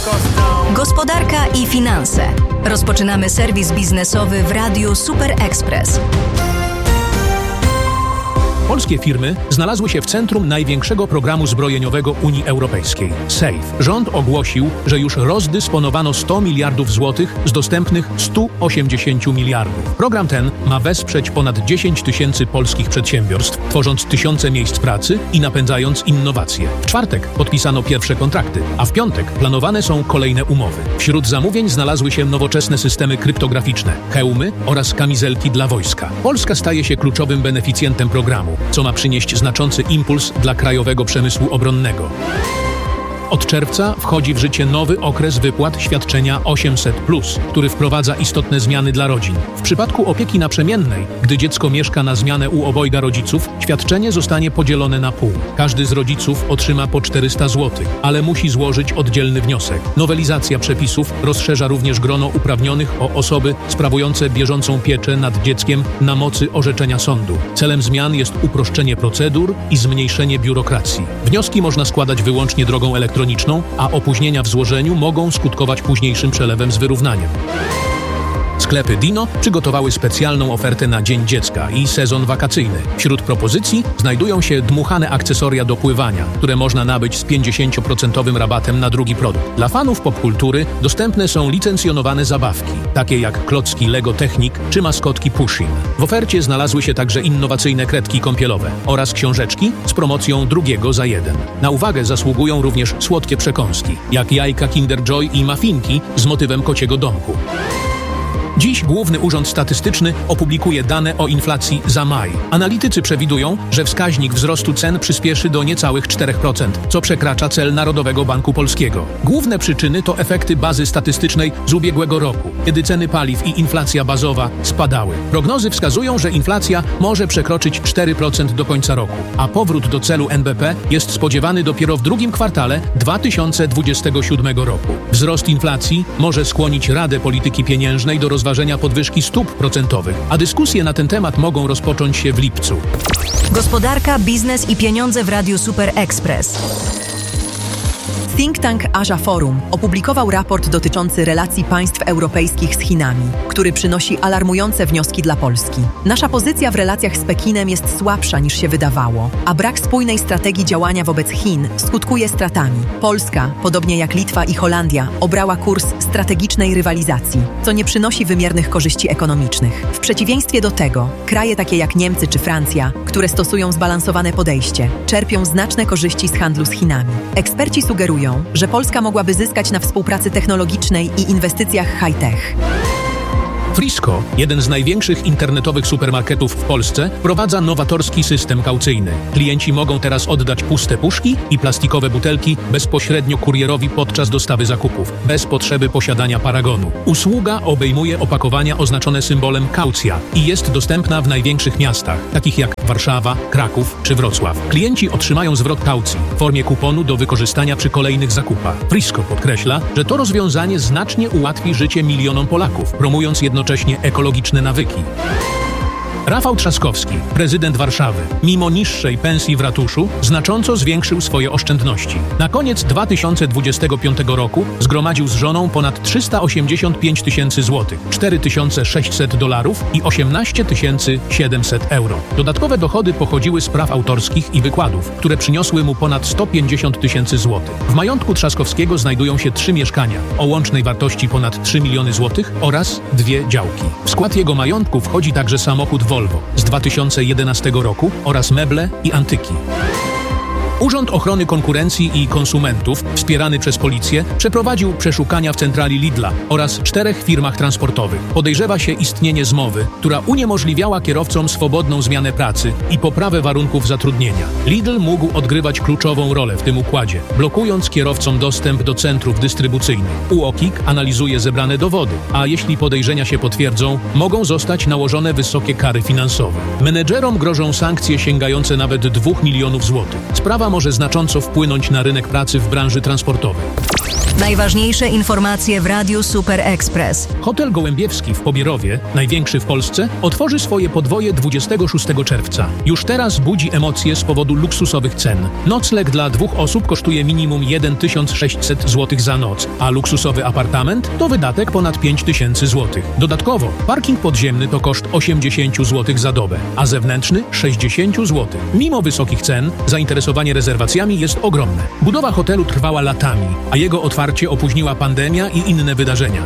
Gospodarka i finanse. Rozpoczynamy serwis biznesowy w Radiu Super Express. Polskie firmy znalazły się w centrum największego programu zbrojeniowego Unii Europejskiej – SAFE. Rząd ogłosił, że już rozdysponowano 100 miliardów złotych z dostępnych 180 miliardów. Program ten ma wesprzeć ponad 10 tysięcy polskich przedsiębiorstw, tworząc tysiące miejsc pracy i napędzając innowacje. W czwartek podpisano pierwsze kontrakty, a w piątek planowane są kolejne umowy. Wśród zamówień znalazły się nowoczesne systemy kryptograficzne, hełmy oraz kamizelki dla wojska. Polska staje się kluczowym beneficjentem programu, co ma przynieść znaczący impuls dla krajowego przemysłu obronnego. Od czerwca wchodzi w życie nowy okres wypłat świadczenia 800+, który wprowadza istotne zmiany dla rodzin. W przypadku opieki naprzemiennej, gdy dziecko mieszka na zmianę u obojga rodziców, świadczenie zostanie podzielone na pół. Każdy z rodziców otrzyma po 400 zł, ale musi złożyć oddzielny wniosek. Nowelizacja przepisów rozszerza również grono uprawnionych o osoby sprawujące bieżącą pieczę nad dzieckiem na mocy orzeczenia sądu. Celem zmian jest uproszczenie procedur i zmniejszenie biurokracji. Wnioski można składać wyłącznie drogą elektroniczną, a opóźnienia w złożeniu mogą skutkować późniejszym przelewem z wyrównaniem. Sklepy Dino przygotowały specjalną ofertę na Dzień Dziecka i sezon wakacyjny. Wśród propozycji znajdują się dmuchane akcesoria do pływania, które można nabyć z 50% rabatem na drugi produkt. Dla fanów popkultury dostępne są licencjonowane zabawki, takie jak klocki Lego Technic czy maskotki Pushing. W ofercie znalazły się także innowacyjne kredki kąpielowe oraz książeczki z promocją drugiego za jeden. Na uwagę zasługują również słodkie przekąski, jak jajka Kinder Joy i muffinki z motywem kociego domku. Dziś Główny Urząd Statystyczny opublikuje dane o inflacji za maj. Analitycy przewidują, że wskaźnik wzrostu cen przyspieszy do niecałych 4%, co przekracza cel Narodowego Banku Polskiego. Główne przyczyny to efekty bazy statystycznej z ubiegłego roku, kiedy ceny paliw i inflacja bazowa spadały. Prognozy wskazują, że inflacja może przekroczyć 4% do końca roku, a powrót do celu NBP jest spodziewany dopiero w drugim kwartale 2027 roku. Wzrost inflacji może skłonić Radę Polityki Pieniężnej do rozważenia podwyżki stóp procentowych, a dyskusje na ten temat mogą rozpocząć się w lipcu. Gospodarka, biznes i pieniądze w Radiu Super Express. Think Tank Asia Forum opublikował raport dotyczący relacji państw europejskich z Chinami, który przynosi alarmujące wnioski dla Polski. Nasza pozycja w relacjach z Pekinem jest słabsza niż się wydawało, a brak spójnej strategii działania wobec Chin skutkuje stratami. Polska, podobnie jak Litwa i Holandia, obrała kurs strategicznej rywalizacji, co nie przynosi wymiernych korzyści ekonomicznych. W przeciwieństwie do tego, kraje takie jak Niemcy czy Francja, które stosują zbalansowane podejście, czerpią znaczne korzyści z handlu z Chinami. Eksperci sugerują, że Polska mogłaby zyskać na współpracy technologicznej i inwestycjach high-tech. Frisco, jeden z największych internetowych supermarketów w Polsce, wprowadza nowatorski system kaucyjny. Klienci mogą teraz oddać puste puszki i plastikowe butelki bezpośrednio kurierowi podczas dostawy zakupów, bez potrzeby posiadania paragonu. Usługa obejmuje opakowania oznaczone symbolem kaucja i jest dostępna w największych miastach, takich jak Warszawa, Kraków czy Wrocław. Klienci otrzymają zwrot kaucji w formie kuponu do wykorzystania przy kolejnych zakupach. Frisco podkreśla, że to rozwiązanie znacznie ułatwi życie milionom Polaków, promując jednocześnie ekologiczne nawyki. Rafał Trzaskowski, prezydent Warszawy, mimo niższej pensji w ratuszu, znacząco zwiększył swoje oszczędności. Na koniec 2025 roku zgromadził z żoną ponad 385 tysięcy złotych, $4600 i 18 700 euro. Dodatkowe dochody pochodziły z praw autorskich i wykładów, które przyniosły mu ponad 150 tysięcy złotych. W majątku Trzaskowskiego znajdują się 3 mieszkania o łącznej wartości ponad 3 miliony złotych oraz 2 działki. W skład jego majątku wchodzi także samochód Volvo z 2011 roku oraz meble i antyki. Urząd Ochrony Konkurencji i Konsumentów, wspierany przez policję, przeprowadził przeszukania w centrali Lidla oraz 4 firmach transportowych. Podejrzewa się istnienie zmowy, która uniemożliwiała kierowcom swobodną zmianę pracy i poprawę warunków zatrudnienia. Lidl mógł odgrywać kluczową rolę w tym układzie, blokując kierowcom dostęp do centrów dystrybucyjnych. UOKiK analizuje zebrane dowody, a jeśli podejrzenia się potwierdzą, mogą zostać nałożone wysokie kary finansowe. Menedżerom grożą sankcje sięgające nawet 2 milionów złotych. Sprawa może znacząco wpłynąć na rynek pracy w branży transportowej. Najważniejsze informacje w Radiu Super Express. Hotel Gołębiewski w Pobierowie, największy w Polsce, otworzy swoje podwoje 26 czerwca. Już teraz budzi emocje z powodu luksusowych cen. Nocleg dla 2 osób kosztuje minimum 1600 zł za noc, a luksusowy apartament to wydatek ponad 5000 zł. Dodatkowo parking podziemny to koszt 80 zł za dobę, a zewnętrzny 60 zł. Mimo wysokich cen, zainteresowanie rezerwacjami jest ogromne. Budowa hotelu trwała latami, a jego otwarcie opóźniła pandemia i inne wydarzenia.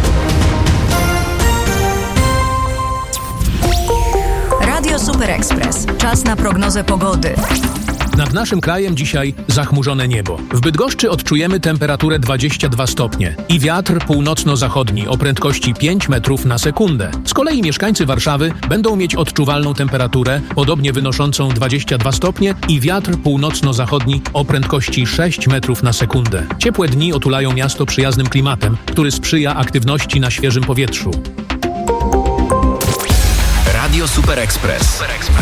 Radio Super Express. Czas na prognozę pogody. Nad naszym krajem dzisiaj zachmurzone niebo. W Bydgoszczy odczujemy temperaturę 22 stopnie i wiatr północno-zachodni o prędkości 5 metrów na sekundę. Z kolei mieszkańcy Warszawy będą mieć odczuwalną temperaturę, podobnie wynoszącą 22 stopnie i wiatr północno-zachodni o prędkości 6 metrów na sekundę. Ciepłe dni otulają miasto przyjaznym klimatem, który sprzyja aktywności na świeżym powietrzu. Radio Super Express.